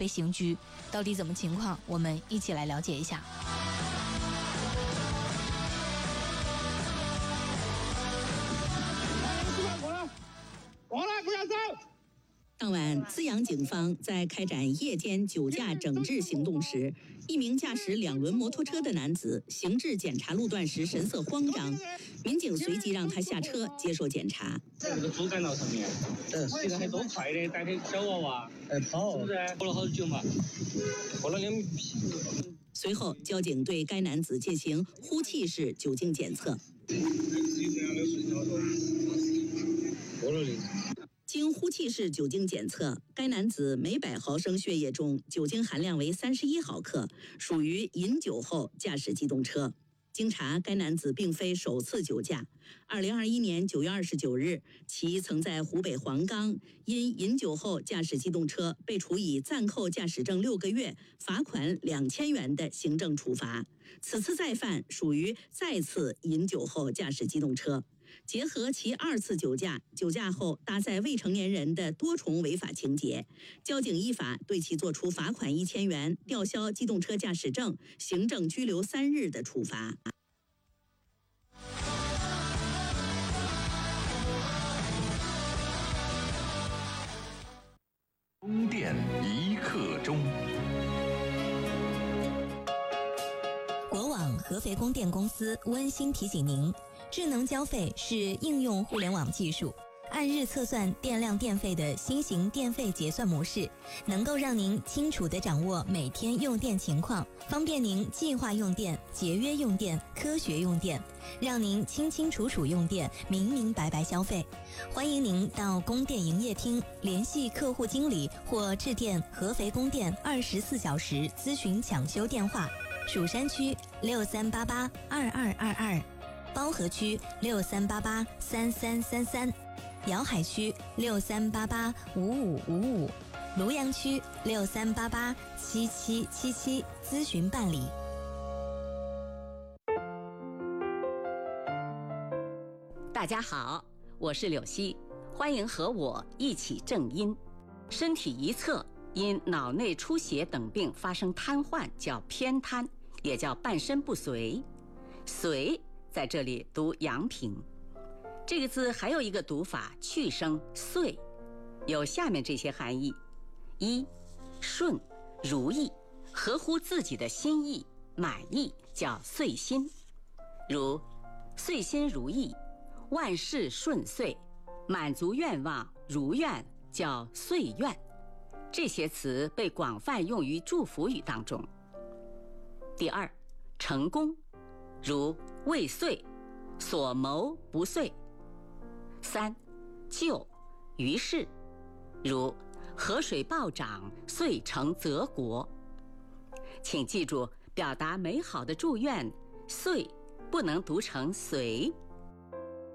被刑拘，到底怎么情况？我们一起来了解一下。 我来，不要走！ 当晚，资阳警方在开展夜间酒驾整治行动时，一名驾驶2轮摩托车的男子行至检查路段时神色慌张，民警随即让他下车接受检查。 在这个主干道上面，骑得还多快的，带个小娃娃，跑，是不是？跑了好久嘛，跑了2米。 随后，交警对该男子进行呼气式酒精检测。经呼气式酒精检测，该男子每100毫升血液中酒精含量为31毫克，属于饮酒后驾驶机动车。经查，该男子并非首次酒驾。2021年9月29日，其曾在湖北黄冈因饮酒后驾驶机动车被处以暂扣驾驶证6个月、罚款2000元的行政处罚。此次再犯属于再次饮酒后驾驶机动车。结合其2次酒驾后搭载未成年人的多重违法情节，交警依法对其作出罚款1000元、吊销机动车驾驶证、行政拘留3日的处罚。 供电一刻钟。 国网合肥供电公司温馨提醒您，智能交费是应用互联网技术，按日测算电量电费的新型电费结算模式，能够让您清楚地掌握每天用电情况，方便您计划用电、节约用电、科学用电，让您清清楚楚用电，明明白白消费。欢迎您到供电营业厅联系客户经理或致电合肥供电24小时咨询抢修电话：蜀山区63882222，包河区63883333，瑶海区63885555，庐阳区63887777，咨询办理。 大家好，我是柳溪，欢迎和我一起正音。身体一侧因脑内出血等病发生瘫痪叫偏瘫，也叫半身不遂。遂在这里读阳平。这个字还有一个读法，去声遂，有下面这些含义：一、顺、如意，合乎自己的心意，满意叫遂心，如遂心如意，万事顺遂，满足愿望如愿叫遂愿。这些词被广泛用于祝福语当中。第二，成功，如未遂，所谋不遂。三，就，于是，如河水暴涨，遂成泽国。请记住，表达美好的祝愿，遂不能读成随。